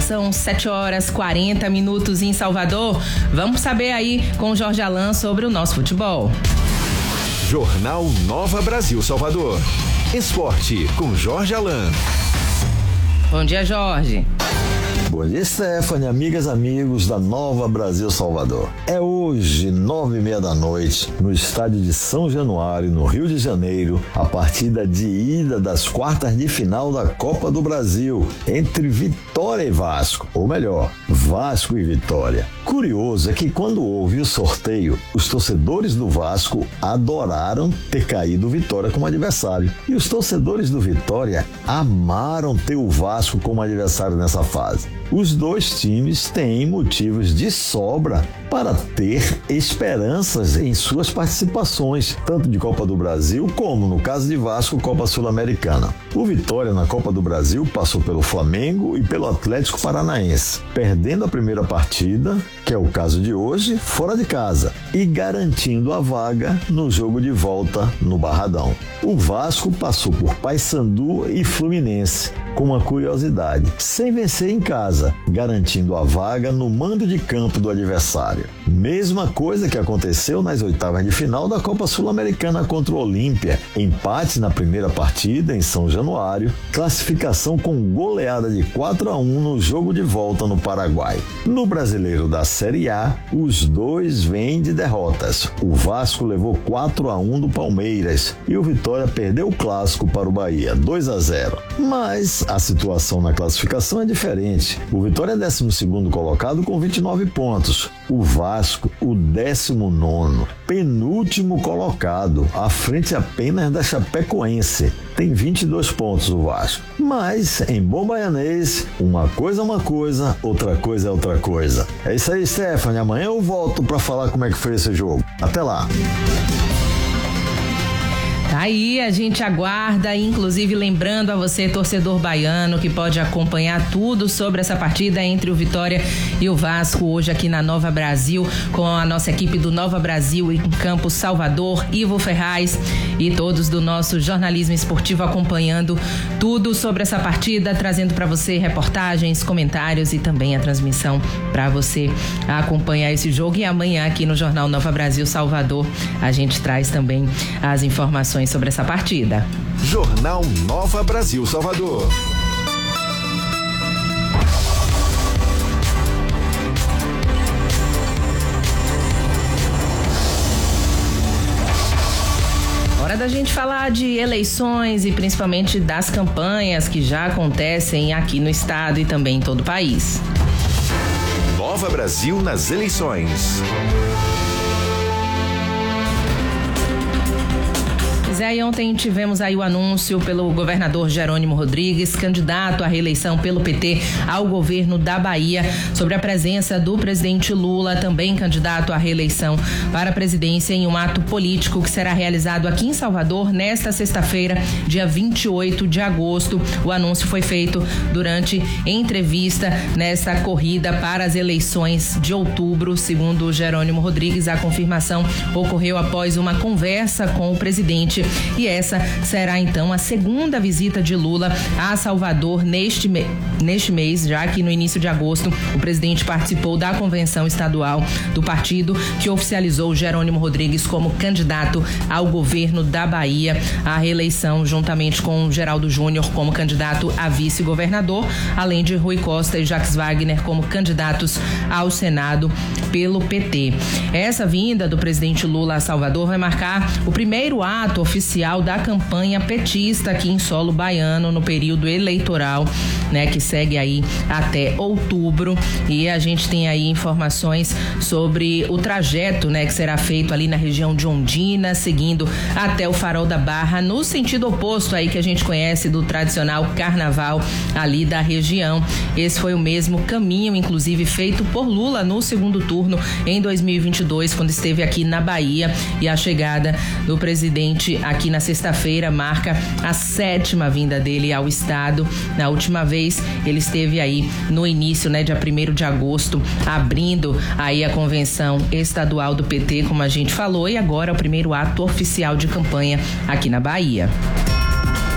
são 7h40 em Salvador. Vamos saber aí com o Jorge Alain sobre o nosso futebol. Jornal Nova Brasil Salvador. Esporte com Jorge Alain. Bom dia, Jorge. Bom dia, Stephanie, amigas, amigos da Nova Brasil Salvador. É hoje, 9h30 da noite, no estádio de São Januário, no Rio de Janeiro, a partida de ida das quartas de final da Copa do Brasil, entre Vitória e Vasco, ou melhor, Vasco e Vitória. Curioso é que quando houve o sorteio, os torcedores do Vasco adoraram ter caído o Vitória como adversário. E os torcedores do Vitória amaram ter o Vasco como adversário nessa fase. Os dois times têm motivos de sobra para ter esperanças em suas participações, tanto de Copa do Brasil como, no caso de Vasco, Copa Sul-Americana. O Vitória na Copa do Brasil passou pelo Flamengo e pelo Atlético Paranaense, perdendo a primeira partida, que é o caso de hoje, fora de casa, e garantindo a vaga no jogo de volta no Barradão. O Vasco passou por Paysandu e Fluminense, com uma curiosidade, sem vencer em casa, garantindo a vaga no mando de campo do adversário. Mesma coisa que aconteceu nas oitavas de final da Copa Sul-Americana contra o Olímpia. Empate na primeira partida em São Januário, classificação com goleada de 4-1 no jogo de volta no Paraguai. No Brasileiro da Série A, os dois vêm de derrotas. O Vasco levou 4-1 do Palmeiras e o Vitória perdeu o clássico para o Bahia, 2-0. Mas a situação na classificação é diferente. O Vitória é 12º colocado com 29 pontos. O Vasco, o 19º, penúltimo colocado, à frente apenas da Chapecoense. Tem 22 pontos o Vasco. Mas, em bom baianês, uma coisa é uma coisa, outra coisa é outra coisa. É isso aí, Stephanie. Amanhã eu volto para falar como é que foi esse jogo. Até lá. Aí a gente aguarda, inclusive lembrando a você, torcedor baiano, que pode acompanhar tudo sobre essa partida entre o Vitória e o Vasco hoje aqui na Nova Brasil, com a nossa equipe do Nova Brasil em Campo Salvador, Ivo Ferraz e todos do nosso jornalismo esportivo acompanhando tudo sobre essa partida, trazendo para você reportagens, comentários e também a transmissão para você acompanhar esse jogo. E amanhã aqui no Jornal Nova Brasil Salvador a gente traz também as informações sobre essa partida. Jornal Nova Brasil Salvador. Hora da gente falar de eleições e principalmente das campanhas que já acontecem aqui no estado e também em todo o país. Nova Brasil nas eleições. E ontem tivemos aí o anúncio pelo governador Jerônimo Rodrigues, candidato à reeleição pelo PT ao governo da Bahia, sobre a presença do presidente Lula, também candidato à reeleição para a presidência, em um ato político que será realizado aqui em Salvador nesta sexta-feira, dia 28 de agosto. O anúncio foi feito durante entrevista nesta corrida para as eleições de outubro. Segundo Jerônimo Rodrigues, a confirmação ocorreu após uma conversa com o presidente. E essa será então a segunda visita de Lula a Salvador neste mês, já que no início de agosto o presidente participou da convenção estadual do partido, que oficializou Jerônimo Rodrigues como candidato ao governo da Bahia à reeleição, juntamente com Geraldo Júnior como candidato a vice-governador, além de Rui Costa e Jacques Wagner como candidatos ao Senado pelo PT. Essa vinda do presidente Lula a Salvador vai marcar o primeiro ato oficial da campanha petista aqui em solo baiano no período eleitoral, né, que segue aí até outubro, e a gente tem aí informações sobre o trajeto, né, que será feito ali na região de Ondina, seguindo até o Farol da Barra, no sentido oposto aí que a gente conhece do tradicional carnaval ali da região. Esse foi o mesmo caminho, inclusive, feito por Lula no segundo turno em 2022, quando esteve aqui na Bahia, e a chegada do presidente aqui na sexta-feira marca a 7ª vinda dele ao estado. Na última vez ele esteve aí no início, né, dia 1º de agosto, abrindo aí a convenção estadual do PT, como a gente falou, e agora é o primeiro ato oficial de campanha aqui na Bahia.